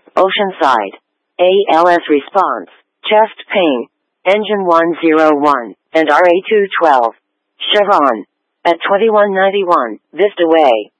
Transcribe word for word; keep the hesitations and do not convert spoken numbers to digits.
Oceanside. A L S response. Chest pain. Engine one oh one, and R A two twelve. Chevron. At twenty-one ninety-one, Vista Way.